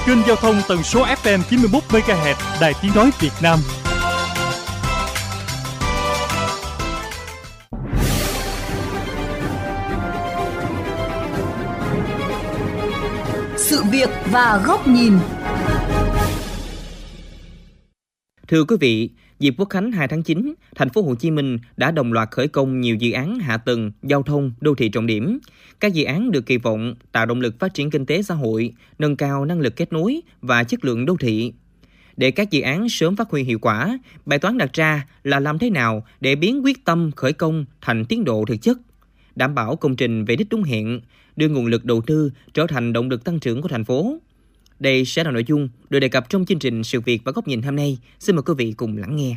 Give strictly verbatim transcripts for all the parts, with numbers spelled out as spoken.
kênh giao thông tần số ép em chín mươi mốt mê ga héc Đài Tiếng nói Việt Nam. Sự việc và góc nhìn. Thưa quý vị, dịp Quốc khánh hai tháng chín, thành phố Hồ Chí Minh đã đồng loạt khởi công nhiều dự án hạ tầng, giao thông, đô thị trọng điểm. Các dự án được kỳ vọng tạo động lực phát triển kinh tế xã hội, nâng cao năng lực kết nối và chất lượng đô thị. Để các dự án sớm phát huy hiệu quả, bài toán đặt ra là làm thế nào để biến quyết tâm khởi công thành tiến độ thực chất, đảm bảo công trình về đích đúng hẹn, đưa nguồn lực đầu tư trở thành động lực tăng trưởng của thành phố. Đây sẽ là nội dung được đề cập trong chương trình Sự việc và góc nhìn hôm nay. Xin mời quý vị cùng lắng nghe.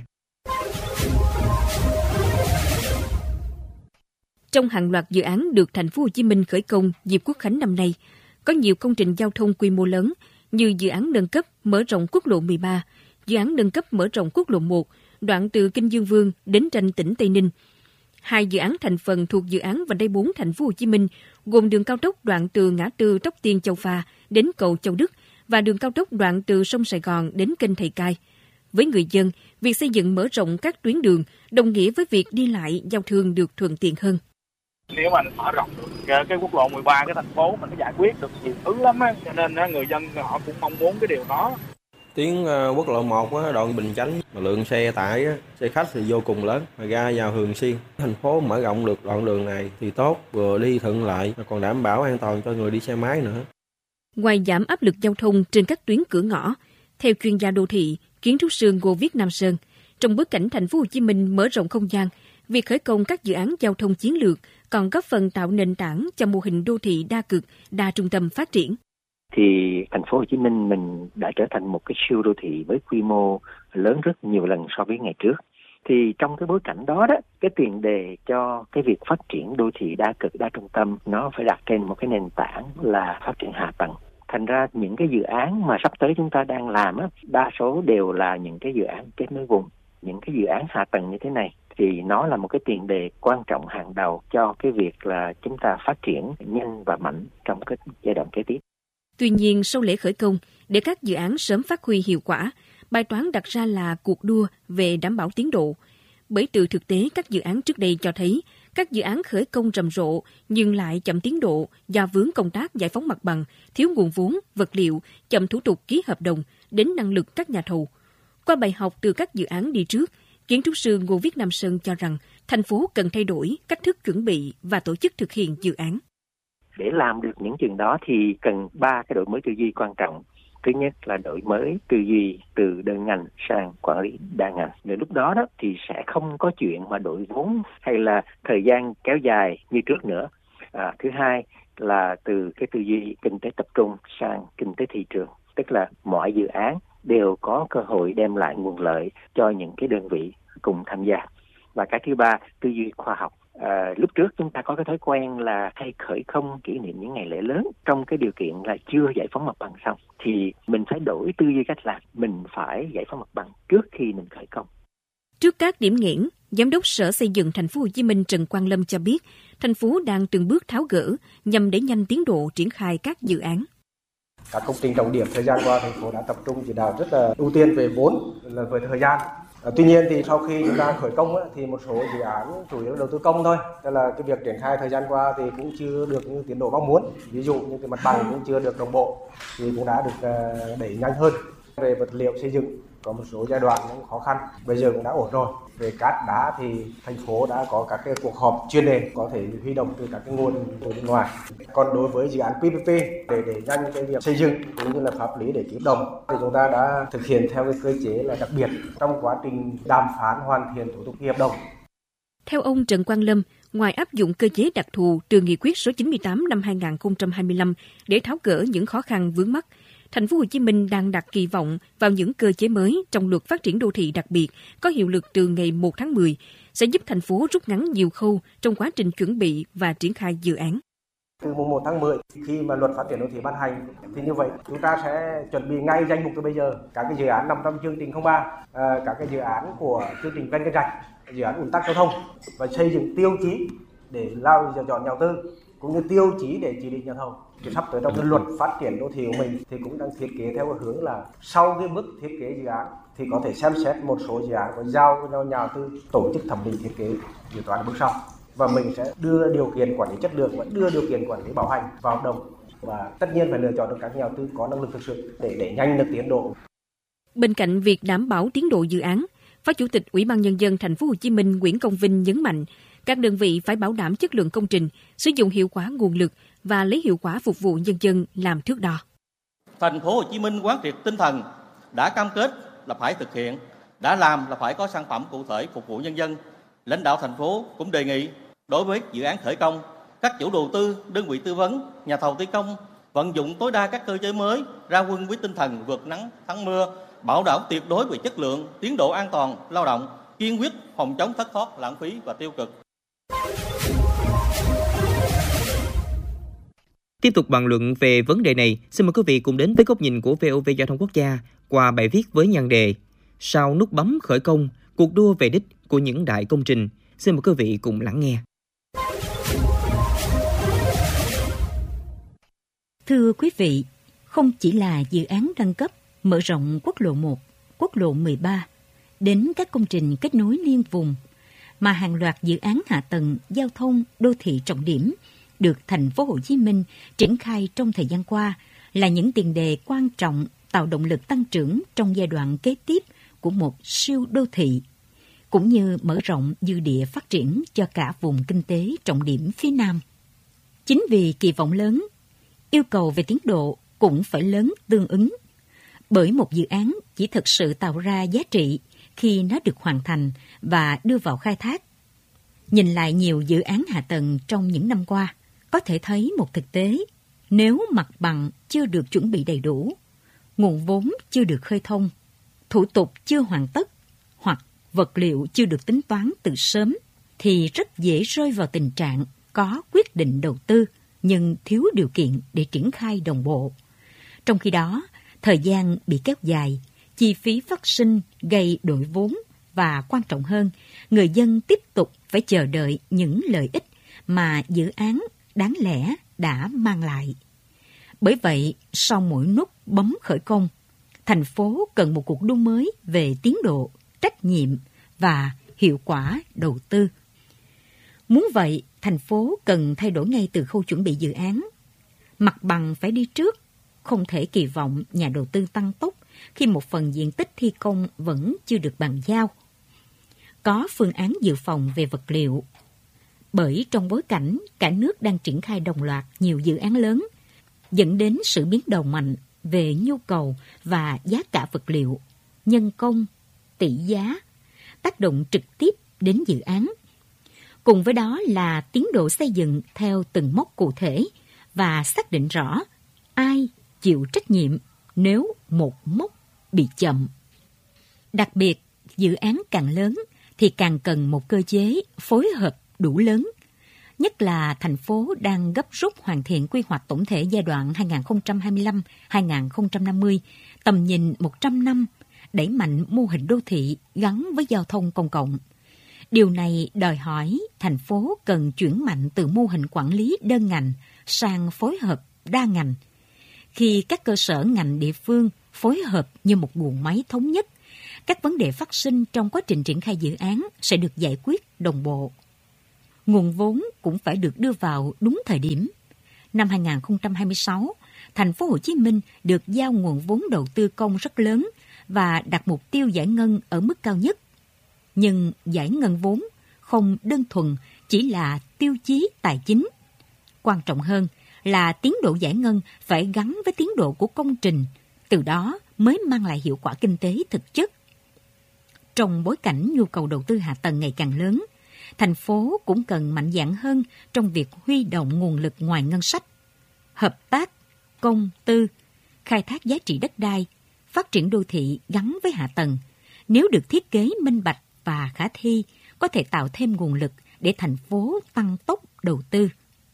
Trong hàng loạt dự án được thành phố Hồ Chí Minh khởi công dịp Quốc khánh năm nay, có nhiều công trình giao thông quy mô lớn như dự án nâng cấp mở rộng quốc lộ mười ba, dự án nâng cấp mở rộng quốc lộ một, đoạn từ Kinh Dương Vương đến ranh tỉnh Tây Ninh. Hai dự án thành phần thuộc dự án vành đai bốn thành phố Hồ Chí Minh gồm đường cao tốc đoạn từ ngã tư Tóc Tiên Châu Pha đến cầu Châu Đức và đường cao tốc đoạn từ sông Sài Gòn đến kênh Thầy Cai. Với người dân, việc xây dựng mở rộng các tuyến đường đồng nghĩa với việc đi lại giao thương được thuận tiện hơn. Nếu mà mở rộng được cái quốc lộ mười ba, cái thành phố mình nó giải quyết được nhiều thứ lắm á, cho nên người dân họ cũng mong muốn cái điều đó. Tuyến quốc lộ một á, đoạn Bình Chánh, lượng xe tải, xe khách thì vô cùng lớn, mà ra vào thường xuyên. Thành phố mở rộng được đoạn đường này thì tốt, vừa đi thuận lợi, còn đảm bảo an toàn cho người đi xe máy nữa. Ngoài giảm áp lực giao thông trên các tuyến cửa ngõ, theo chuyên gia đô thị, kiến trúc sư Ngô Viết Nam Sơn, trong bối cảnh thành phố Hồ Chí Minh mở rộng không gian, việc khởi công các dự án giao thông chiến lược còn góp phần tạo nền tảng cho mô hình đô thị đa cực, đa trung tâm phát triển. Thì thành phố Hồ Chí Minh mình đã trở thành một cái siêu đô thị với quy mô lớn rất nhiều lần so với ngày trước. Thì trong cái bối cảnh đó đó, cái tiền đề cho cái việc phát triển đô thị đa cực, đa trung tâm nó phải đặt trên một cái nền tảng là phát triển hạ tầng. Thành ra những cái dự án mà sắp tới chúng ta đang làm á, đa số đều là những cái dự án kết nối vùng. Những cái dự án hạ tầng như thế này thì nó là một cái tiền đề quan trọng hàng đầu cho cái việc là chúng ta phát triển nhanh và mạnh trong cái giai đoạn kế tiếp. Tuy nhiên, sau lễ khởi công, để các dự án sớm phát huy hiệu quả, bài toán đặt ra là cuộc đua về đảm bảo tiến độ. Bởi từ thực tế các dự án trước đây cho thấy, các dự án khởi công rầm rộ nhưng lại chậm tiến độ do vướng công tác giải phóng mặt bằng, thiếu nguồn vốn, vật liệu, chậm thủ tục ký hợp đồng, đến năng lực các nhà thầu. Qua bài học từ các dự án đi trước, kiến trúc sư Ngô Viết Nam Sơn cho rằng thành phố cần thay đổi cách thức chuẩn bị và tổ chức thực hiện dự án. Để làm được những chuyện đó thì cần ba cái đổi mới tư duy quan trọng. Thứ nhất là đổi mới tư duy từ đơn ngành sang quản lý đa ngành. Đến lúc đó đó thì sẽ không có chuyện mà đổi vốn hay là thời gian kéo dài như trước nữa. À, thứ hai là từ cái tư duy kinh tế tập trung sang kinh tế thị trường. Tức là mọi dự án đều có cơ hội đem lại nguồn lợi cho những cái đơn vị cùng tham gia. Và cái thứ ba, tư duy khoa học. À, lúc trước chúng ta có cái thói quen là hay khởi công kỷ niệm những ngày lễ lớn trong cái điều kiện là chưa giải phóng mặt bằng xong, thì mình phải đổi tư duy cách làm, mình phải giải phóng mặt bằng trước khi mình khởi công. Trước các điểm nghẽn, Giám đốc Sở Xây dựng Thành phố Hồ Chí Minh Trần Quang Lâm cho biết, thành phố đang từng bước tháo gỡ nhằm đẩy nhanh tiến độ triển khai các dự án. Các công trình trọng điểm thời gian qua thành phố đã tập trung chỉ đạo rất là ưu tiên về vốn là về thời gian. À, tuy nhiên thì sau khi chúng ta khởi công á, thì một số dự án chủ yếu đầu tư công thôi, tức là cái việc triển khai thời gian qua thì cũng chưa được như tiến độ mong muốn. Ví dụ như cái mặt bằng cũng chưa được đồng bộ thì cũng đã được uh, đẩy nhanh hơn. Về vật liệu xây dựng có một số giai đoạn cũng khó khăn, bây giờ cũng đã ổn rồi. Về cát đá thì thành phố đã có các cái cuộc họp chuyên đề có thể huy động từ các cái nguồn từ bên ngoài. Còn đối với dự án pê pê pê để để nhanh cái việc xây dựng cũng như là pháp lý để ký hợp đồng thì chúng ta đã thực hiện theo cái cơ chế là đặc biệt trong quá trình đàm phán hoàn thiện thủ tục ký hợp đồng. Theo ông Trần Quang Lâm, ngoài áp dụng cơ chế đặc thù từ nghị quyết số chín mươi tám năm hai nghìn không trăm hai mươi lăm để tháo gỡ những khó khăn vướng mắc, Thành phố Hồ Chí Minh đang đặt kỳ vọng vào những cơ chế mới trong luật phát triển đô thị đặc biệt có hiệu lực từ ngày một tháng mười sẽ giúp thành phố rút ngắn nhiều khâu trong quá trình chuẩn bị và triển khai dự án. Từ mùng một tháng mười khi mà luật phát triển đô thị ban hành thì như vậy chúng ta sẽ chuẩn bị ngay danh mục từ bây giờ các cái dự án nằm trong chương trình không ba, các cái dự án của chương trình ven kênh rạch, dự án ùn tắc giao thông và xây dựng tiêu chí để lao chọn nhà đầu tư cũng như tiêu chí để chỉ định nhà thầu. Sắp tới trong cái luật phát triển đô thị của mình thì cũng đang thiết kế theo cái hướng là sau cái bước thiết kế dự án thì có thể xem xét một số dự án có giao cho nhà đầu tư tổ chức thẩm định thiết kế dự toán bước sau, và mình sẽ đưa điều kiện quản lý chất lượng và đưa điều kiện quản lý bảo hành vào hợp đồng, và tất nhiên phải lựa chọn được các nhà đầu tư có năng lực thực sự để đẩy nhanh được tiến độ. Bên cạnh việc đảm bảo tiến độ dự án, Phó Chủ tịch Ủy ban Nhân dân Thành phố Hồ Chí Minh Nguyễn Công Vinh nhấn mạnh các đơn vị phải bảo đảm chất lượng công trình, sử dụng hiệu quả nguồn lực và lấy hiệu quả phục vụ nhân dân làm thước đo. Thành phố Hồ Chí Minh quán triệt tinh thần đã cam kết là phải thực hiện, đã làm là phải có sản phẩm cụ thể phục vụ nhân dân. Lãnh đạo thành phố cũng đề nghị đối với dự án khởi công, các chủ đầu tư, đơn vị tư vấn, nhà thầu thi công vận dụng tối đa các cơ chế mới, ra quân với tinh thần vượt nắng thắng mưa, bảo đảm tuyệt đối về chất lượng, tiến độ an toàn lao động, kiên quyết phòng chống thất thoát, lãng phí và tiêu cực. Tiếp tục bàn luận về vấn đề này, xin mời quý vị cùng đến với góc nhìn của vê o vê Giao thông Quốc gia qua bài viết với nhan đề Sau nút bấm khởi công, cuộc đua về đích của những đại công trình. Xin mời quý vị cùng lắng nghe. Thưa quý vị, không chỉ là dự án nâng cấp, mở rộng quốc lộ một, quốc lộ mười ba, đến các công trình kết nối liên vùng, mà hàng loạt dự án hạ tầng giao thông đô thị trọng điểm được Thành phố Hồ Chí Minh triển khai trong thời gian qua là những tiền đề quan trọng tạo động lực tăng trưởng trong giai đoạn kế tiếp của một siêu đô thị, cũng như mở rộng dư địa phát triển cho cả vùng kinh tế trọng điểm phía Nam. Chính vì kỳ vọng lớn, yêu cầu về tiến độ cũng phải lớn tương ứng, bởi một dự án chỉ thực sự tạo ra giá trị khi nó được hoàn thành và đưa vào khai thác. Nhìn lại nhiều dự án hạ tầng trong những năm qua, có thể thấy một thực tế, nếu mặt bằng chưa được chuẩn bị đầy đủ, nguồn vốn chưa được khơi thông, thủ tục chưa hoàn tất, hoặc vật liệu chưa được tính toán từ sớm, thì rất dễ rơi vào tình trạng có quyết định đầu tư nhưng thiếu điều kiện để triển khai đồng bộ. Trong khi đó, thời gian bị kéo dài, chi phí phát sinh gây đội vốn và quan trọng hơn, người dân tiếp tục phải chờ đợi những lợi ích mà dự án đáng lẽ đã mang lại. Bởi vậy, sau mỗi nút bấm khởi công, thành phố cần một cuộc đua mới về tiến độ, trách nhiệm và hiệu quả đầu tư. Muốn vậy, thành phố cần thay đổi ngay từ khâu chuẩn bị dự án. Mặt bằng phải đi trước, không thể kỳ vọng nhà đầu tư tăng tốc khi một phần diện tích thi công vẫn chưa được bàn giao. Có phương án dự phòng về vật liệu. Bởi trong bối cảnh cả nước đang triển khai đồng loạt nhiều dự án lớn, dẫn đến sự biến động mạnh về nhu cầu và giá cả vật liệu, nhân công, tỷ giá, tác động trực tiếp đến dự án. Cùng với đó là tiến độ xây dựng theo từng mốc cụ thể và xác định rõ ai chịu trách nhiệm nếu một mốc bị chậm. Đặc biệt, dự án càng lớn thì càng cần một cơ chế phối hợp đủ lớn. Nhất là thành phố đang gấp rút hoàn thiện quy hoạch tổng thể giai đoạn hai nghìn không trăm hai mươi lăm đến hai nghìn không trăm năm mươi, tầm nhìn một trăm năm, đẩy mạnh mô hình đô thị gắn với giao thông công cộng. Điều này đòi hỏi thành phố cần chuyển mạnh từ mô hình quản lý đơn ngành sang phối hợp đa ngành. Khi các cơ sở ngành địa phương phối hợp như một guồng máy thống nhất, các vấn đề phát sinh trong quá trình triển khai dự án sẽ được giải quyết đồng bộ. Nguồn vốn cũng phải được đưa vào đúng thời điểm. Năm hai nghìn không trăm hai mươi sáu, Thành phố Hồ Chí Minh được giao nguồn vốn đầu tư công rất lớn và đặt mục tiêu giải ngân ở mức cao nhất. Nhưng giải ngân vốn không đơn thuần chỉ là tiêu chí tài chính. Quan trọng hơn là tiến độ giải ngân phải gắn với tiến độ của công trình, từ đó mới mang lại hiệu quả kinh tế thực chất. Trong bối cảnh nhu cầu đầu tư hạ tầng ngày càng lớn, thành phố cũng cần mạnh dạn hơn trong việc huy động nguồn lực ngoài ngân sách, hợp tác, công, tư, khai thác giá trị đất đai, phát triển đô thị gắn với hạ tầng. Nếu được thiết kế minh bạch và khả thi, có thể tạo thêm nguồn lực để thành phố tăng tốc đầu tư.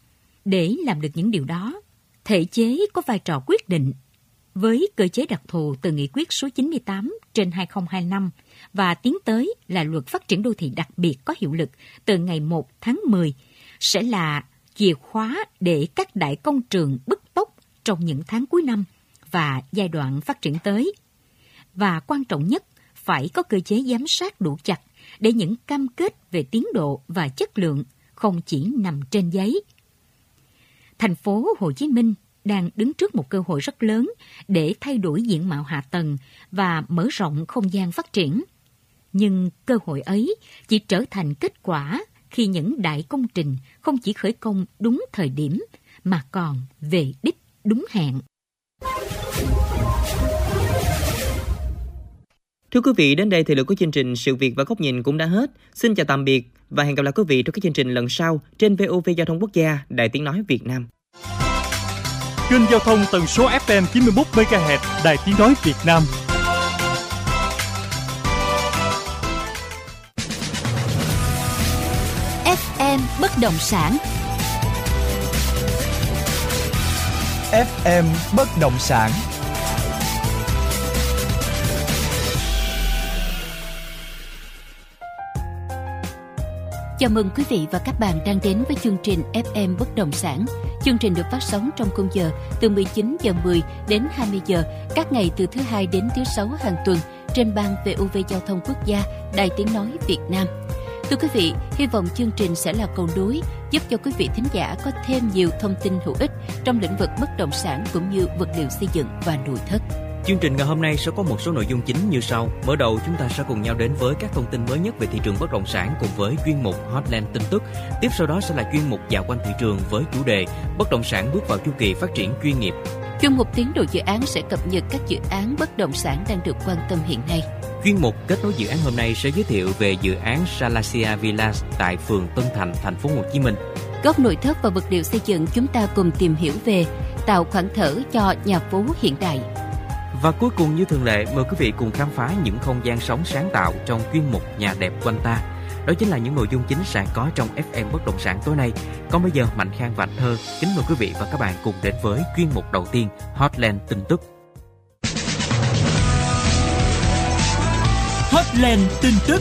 Để làm được những điều đó, thể chế có vai trò quyết định. Với cơ chế đặc thù từ nghị quyết số chín mươi tám trên hai nghìn không trăm hai mươi lăm và tiến tới là luật phát triển đô thị đặc biệt có hiệu lực từ ngày một tháng mười, sẽ là chìa khóa để các đại công trường bứt tốc trong những tháng cuối năm và giai đoạn phát triển tới. Và quan trọng nhất, phải có cơ chế giám sát đủ chặt để những cam kết về tiến độ và chất lượng không chỉ nằm trên giấy. Thành phố Hồ Chí Minh đang đứng trước một cơ hội rất lớn để thay đổi diện mạo hạ tầng và mở rộng không gian phát triển. Nhưng cơ hội ấy chỉ trở thành kết quả khi những đại công trình không chỉ khởi công đúng thời điểm mà còn về đích đúng hẹn. Thưa quý vị, đến đây thì lượng của chương trình Sự Việc và Góc Nhìn cũng đã hết. Xin chào tạm biệt và hẹn gặp lại quý vị trong các chương trình lần sau trên vê o vê Giao thông Quốc gia, Đài Tiếng Nói Việt Nam. Kênh giao thông tần số ép em chín mươi mốt mê ga héc, Đài Tiếng Nói Việt Nam. ép em Bất động sản. ép em Bất động sản. Chào mừng quý vị và các bạn đang đến với chương trình ép em Bất động sản. Chương trình được phát sóng trong khung giờ từ mười chín giờ mười đến hai mươi giờ các ngày từ thứ hai đến thứ sáu hàng tuần trên ban vê o vê Giao thông Quốc gia, Đài Tiếng Nói Việt Nam. Thưa quý vị, hy vọng chương trình sẽ là cầu nối giúp cho quý vị thính giả có thêm nhiều thông tin hữu ích trong lĩnh vực bất động sản cũng như vật liệu xây dựng và nội thất. Chương trình ngày hôm nay sẽ có một số nội dung chính như sau. Mở đầu chúng ta sẽ cùng nhau đến với các thông tin mới nhất về thị trường bất động sản cùng với chuyên mục Hotline tin tức. Tiếp sau đó sẽ là chuyên mục dạo quanh thị trường với chủ đề bất động sản bước vào chu kỳ phát triển chuyên nghiệp. Chuyên mục tiến độ dự án sẽ cập nhật các dự án bất động sản đang được quan tâm hiện nay. Chuyên mục kết nối dự án hôm nay sẽ giới thiệu về dự án Salacia Villas tại phường Tân Thành, thành phố Hồ Chí Minh. Góc nội thất và vật liệu xây dựng chúng ta cùng tìm hiểu về tạo khoảng thở cho nhà phố hiện đại. Và cuối cùng như thường lệ, mời quý vị cùng khám phá những không gian sống sáng tạo trong chuyên mục Nhà đẹp quanh ta. Đó chính là những nội dung chính sẽ có trong ép em Bất động sản tối nay. Còn bây giờ Mạnh Khang và Anh Thơ kính mời quý vị và các bạn cùng đến với chuyên mục đầu tiên, Hotline tin tức. Hotline tin tức.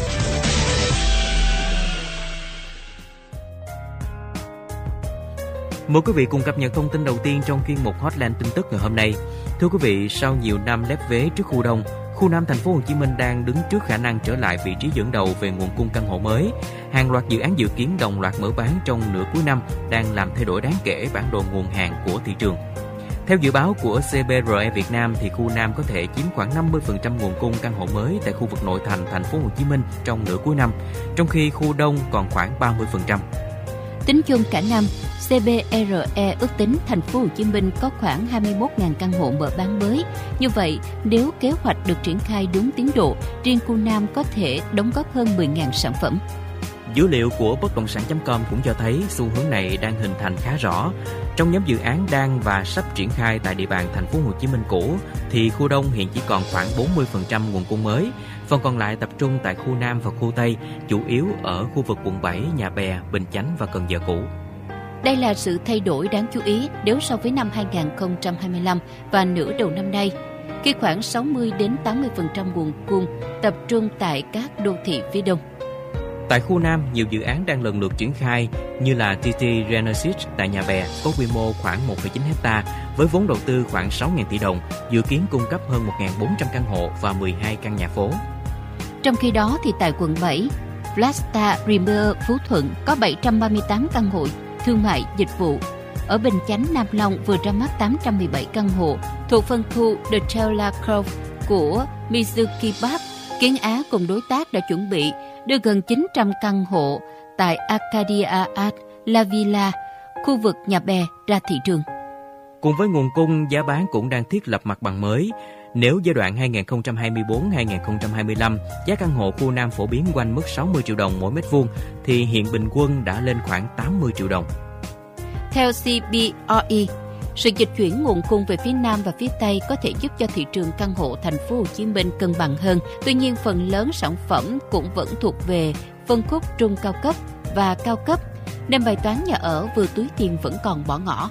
Mời quý vị cùng cập nhật thông tin đầu tiên trong chuyên mục Hotline tin tức ngày hôm nay. Thưa quý vị, sau nhiều năm lép vế trước khu đông, khu Nam thành phố Hồ Chí Minh đang đứng trước khả năng trở lại vị trí dẫn đầu về nguồn cung căn hộ mới. Hàng loạt dự án dự kiến đồng loạt mở bán trong nửa cuối năm đang làm thay đổi đáng kể bản đồ nguồn hàng của thị trường. Theo dự báo của xê bê rờ e Việt Nam thì khu Nam có thể chiếm khoảng năm mươi phần trăm nguồn cung căn hộ mới tại khu vực nội thành thành phố Hồ Chí Minh trong nửa cuối năm, trong khi khu Đông còn khoảng ba mươi phần trăm. Tính chung cả năm, xê bê rờ e ước tính thành phố Hồ Chí Minh có khoảng hai mươi mốt nghìn căn hộ mở bán mới. Như vậy, nếu kế hoạch được triển khai đúng tiến độ, riêng khu Nam có thể đóng góp hơn mười nghìn sản phẩm. Dữ liệu của bất động sản chấm com cũng cho thấy xu hướng này đang hình thành khá rõ. Trong nhóm dự án đang và sắp triển khai tại địa bàn thành phố Hồ Chí Minh cũ thì khu Đông hiện chỉ còn khoảng bốn mươi phần trăm nguồn cung mới, phần còn lại tập trung tại khu Nam và khu Tây, chủ yếu ở khu vực quận bảy, Nhà Bè, Bình Chánh và Cần Giờ cũ. Đây là sự thay đổi đáng chú ý nếu so với năm hai không hai lăm và nửa đầu năm nay, khi khoảng sáu mươi đến tám mươi phần trăm nguồn cung tập trung tại các đô thị phía Đông. Tại khu Nam, nhiều dự án đang lần lượt triển khai như là tê tê Genesis tại Nhà Bè có quy mô khoảng một phẩy chín héc ta với vốn đầu tư khoảng sáu nghìn tỷ đồng, dự kiến cung cấp hơn một nghìn bốn trăm căn hộ và mười hai căn nhà phố. Trong khi đó thì tại quận bảy, Blasta Premier Phú Thuận có bảy trăm ba mươi tám căn hộ thương mại dịch vụ. Ở Bình Chánh, Nam Long vừa ra mắt tám trăm mười bảy căn hộ thuộc phân khu The Taylor Grove của Mizuki Park. Kiến Á cùng đối tác đã chuẩn bị đưa gần chín trăm căn hộ tại Arcadia Art La Villa, khu vực Nhà Bè ra thị trường. Cùng với nguồn cung, giá bán cũng đang thiết lập mặt bằng mới. Nếu giai đoạn hai không hai tư đến hai không hai lăm, giá căn hộ khu Nam phổ biến quanh mức sáu mươi triệu đồng mỗi mét vuông, thì hiện bình quân đã lên khoảng tám mươi triệu đồng. Theo xê bê rờ e, sự dịch chuyển nguồn cung về phía Nam và phía Tây có thể giúp cho thị trường căn hộ thành phố Hồ Chí Minh cân bằng hơn. Tuy nhiên, phần lớn sản phẩm cũng vẫn thuộc về phân khúc trung cao cấp và cao cấp, nên bài toán nhà ở vừa túi tiền vẫn còn bỏ ngỏ.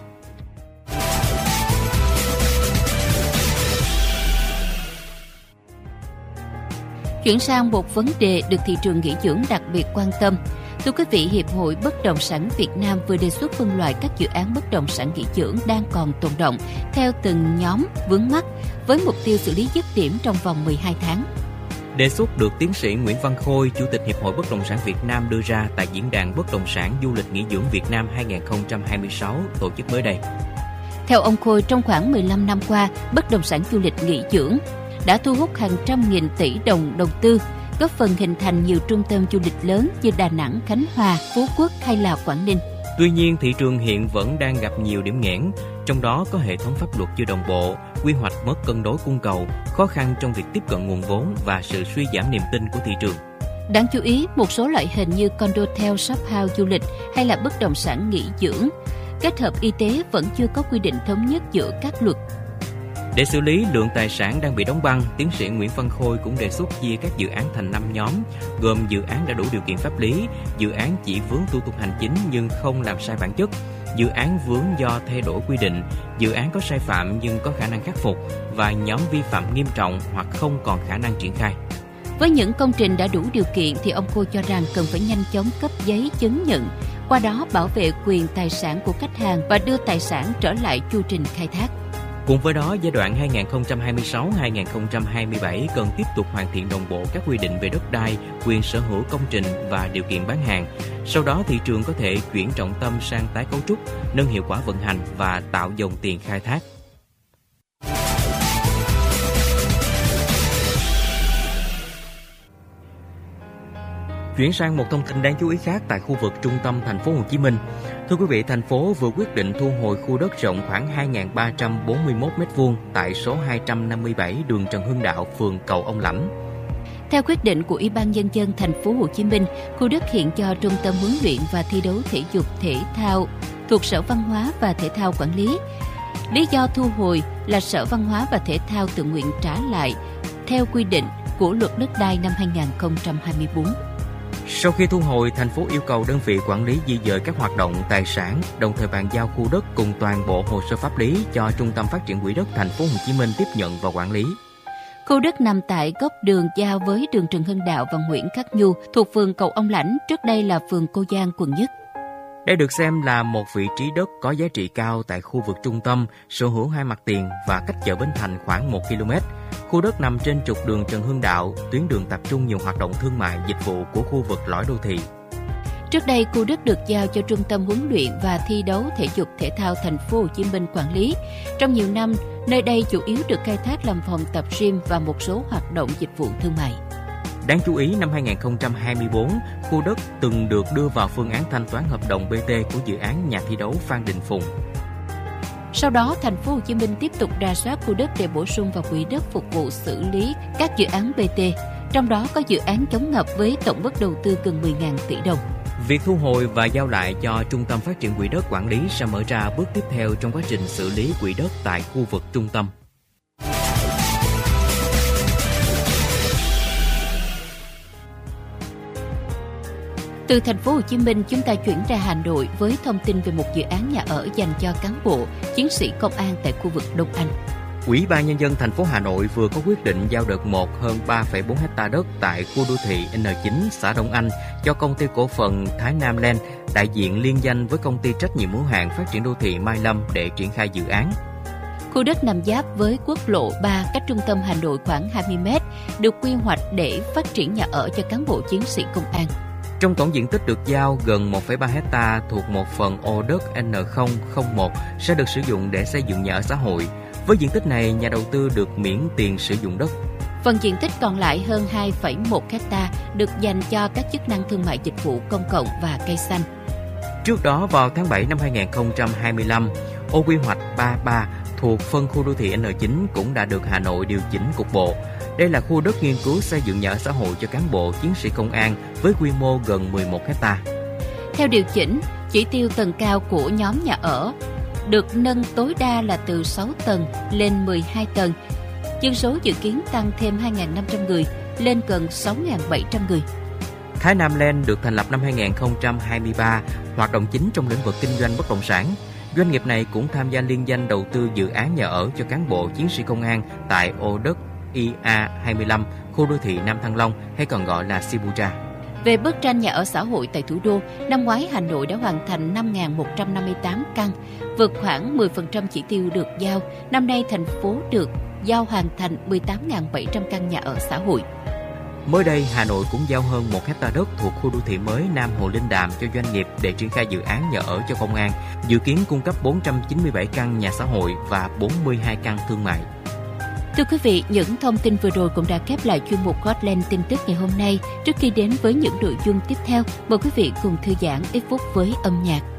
Chuyển sang một vấn đề được thị trường nghỉ dưỡng đặc biệt quan tâm. Thưa quý vị, Hiệp hội Bất động sản Việt Nam vừa đề xuất phân loại các dự án bất động sản nghỉ dưỡng đang còn tồn động theo từng nhóm vướng mắc với mục tiêu xử lý dứt điểm trong vòng mười hai tháng. Đề xuất được tiến sĩ Nguyễn Văn Khôi, Chủ tịch Hiệp hội Bất động sản Việt Nam đưa ra tại Diễn đàn Bất động sản Du lịch nghỉ dưỡng Việt Nam hai không hai sáu tổ chức mới đây. Theo ông Khôi, trong khoảng mười lăm năm qua, bất động sản du lịch nghỉ dưỡng đã thu hút hàng trăm nghìn tỷ đồng đầu tư, góp phần hình thành nhiều trung tâm du lịch lớn như Đà Nẵng, Khánh Hòa, Phú Quốc hay là Quảng Ninh. Tuy nhiên, thị trường hiện vẫn đang gặp nhiều điểm nghẽn, trong đó có hệ thống pháp luật chưa đồng bộ, quy hoạch mất cân đối cung cầu, khó khăn trong việc tiếp cận nguồn vốn và sự suy giảm niềm tin của thị trường. Đáng chú ý, một số loại hình như condotel, shophouse du lịch hay là bất động sản nghỉ dưỡng kết hợp y tế vẫn chưa có quy định thống nhất giữa các luật. Để xử lý lượng tài sản đang bị đóng băng, tiến sĩ Nguyễn Văn Khôi cũng đề xuất chia các dự án thành năm nhóm, gồm dự án đã đủ điều kiện pháp lý, dự án chỉ vướng thủ tục hành chính nhưng không làm sai bản chất, dự án vướng do thay đổi quy định, dự án có sai phạm nhưng có khả năng khắc phục và nhóm vi phạm nghiêm trọng hoặc không còn khả năng triển khai. Với những công trình đã đủ điều kiện thì ông Khôi cho rằng cần phải nhanh chóng cấp giấy chứng nhận, qua đó bảo vệ quyền tài sản của khách hàng và đưa tài sản trở lại chu trình khai thác. Cùng với đó, giai đoạn hai không hai sáu đến hai không hai bảy cần tiếp tục hoàn thiện đồng bộ các quy định về đất đai, quyền sở hữu công trình và điều kiện bán hàng. Sau đó, thị trường có thể chuyển trọng tâm sang tái cấu trúc, nâng hiệu quả vận hành và tạo dòng tiền khai thác. Chuyển sang một thông tin đáng chú ý khác tại khu vực trung tâm thành phố Hồ Chí Minh. Thưa quý vị, thành phố vừa quyết định thu hồi khu đất rộng khoảng hai nghìn ba trăm bốn mươi mốt mét vuông tại số hai trăm năm mươi bảy đường Trần Hưng Đạo, phường Cầu Ông Lãnh. Theo quyết định của Ủy ban Nhân dân thành phố Hồ Chí Minh, khu đất hiện cho Trung tâm huấn luyện và thi đấu thể dục thể thao thuộc Sở Văn hóa và Thể thao quản lý. Lý do thu hồi là Sở Văn hóa và Thể thao tự nguyện trả lại theo quy định của Luật Đất đai năm hai không hai tư. Sau khi thu hồi, thành phố yêu cầu đơn vị quản lý di dời các hoạt động tài sản, đồng thời bàn giao khu đất cùng toàn bộ hồ sơ pháp lý cho Trung tâm Phát triển Quỹ đất thành phố Hồ Chí Minh tiếp nhận và quản lý. Khu đất nằm tại góc đường giao với đường Trần Hưng Đạo và Nguyễn Khắc Nhu thuộc phường Cầu Ông Lãnh, trước đây là phường Cô Giang, quận Nhất. Đây được xem là một vị trí đất có giá trị cao tại khu vực trung tâm, sở hữu hai mặt tiền và cách chợ Bến Thành khoảng một ki lô mét. Khu đất nằm trên trục đường Trần Hưng Đạo, tuyến đường tập trung nhiều hoạt động thương mại, dịch vụ của khu vực lõi đô thị. Trước đây, khu đất được giao cho Trung tâm huấn luyện và thi đấu thể dục thể thao thành phố Hồ Chí Minh quản lý. Trong nhiều năm, nơi đây chủ yếu được khai thác làm phòng tập gym và một số hoạt động dịch vụ thương mại. Đáng chú ý, năm hai không hai tư, khu đất từng được đưa vào phương án thanh toán hợp đồng bê tê của dự án nhà thi đấu Phan Đình Phùng. Sau đó, thành phố Hồ Chí Minh tiếp tục rà soát khu đất để bổ sung vào quỹ đất phục vụ xử lý các dự án bê tê, trong đó có dự án chống ngập với tổng mức đầu tư gần mười nghìn tỷ đồng. Việc thu hồi và giao lại cho Trung tâm Phát triển Quỹ đất quản lý sẽ mở ra bước tiếp theo trong quá trình xử lý quỹ đất tại khu vực trung tâm. Từ thành phố Hồ Chí Minh, chúng ta chuyển ra Hà Nội với thông tin về một dự án nhà ở dành cho cán bộ, chiến sĩ công an tại khu vực Đông Anh. Ủy ban Nhân dân thành phố Hà Nội vừa có quyết định giao đợt một hơn ba phẩy bốn héc ta đất tại khu đô thị en chín, xã Đông Anh cho công ty cổ phần Thái Nam Land, đại diện liên danh với công ty trách nhiệm hữu hạn phát triển đô thị Mai Lâm để triển khai dự án. Khu đất nằm giáp với quốc lộ ba, cách trung tâm Hà Nội khoảng hai mươi mét, được quy hoạch để phát triển nhà ở cho cán bộ chiến sĩ công an. Trong tổng diện tích được giao gần một phẩy ba héc ta thuộc một phần ô đất en không không một sẽ được sử dụng để xây dựng nhà ở xã hội. Với diện tích này, nhà đầu tư được miễn tiền sử dụng đất. Phần diện tích còn lại hơn hai phẩy một héc ta được dành cho các chức năng thương mại dịch vụ công cộng và cây xanh. Trước đó, vào tháng bảy năm hai không hai lăm, ô quy hoạch ba mươi ba thuộc phân khu đô thị en chín cũng đã được Hà Nội điều chỉnh cục bộ. Đây là khu đất nghiên cứu xây dựng nhà ở xã hội cho cán bộ chiến sĩ công an với quy mô gần mười một héc ta. Theo điều chỉnh, chỉ tiêu tầng cao của nhóm nhà ở được nâng tối đa là từ sáu tầng lên mười hai tầng. Dân số dự kiến tăng thêm hai nghìn năm trăm người lên gần sáu nghìn bảy trăm người. Thái Nam Land được thành lập năm hai không hai ba, hoạt động chính trong lĩnh vực kinh doanh bất động sản. Doanh nghiệp này cũng tham gia liên danh đầu tư dự án nhà ở cho cán bộ chiến sĩ công an tại ô đất i a hai mươi lăm, khu đô thị Nam Thăng Long hay còn gọi là Sibucha. Về bức tranh nhà ở xã hội tại thủ đô, năm ngoái Hà Nội đã hoàn thành năm nghìn một trăm năm mươi tám căn, vượt khoảng mười phần trăm chỉ tiêu được giao. Năm nay, thành phố được giao hoàn thành mười tám nghìn bảy trăm căn nhà ở xã hội. Mới đây, Hà Nội cũng giao hơn một hecta đất thuộc khu đô thị mới Nam Hồ Linh Đàm cho doanh nghiệp để triển khai dự án nhà ở cho công an, dự kiến cung cấp bốn trăm chín mươi bảy căn nhà xã hội và bốn mươi hai căn thương mại. Thưa quý vị, những thông tin vừa rồi cũng đã khép lại chuyên mục Hotline tin tức ngày hôm nay. Trước khi đến với những nội dung tiếp theo, mời quý vị cùng thư giãn ít phút với âm nhạc.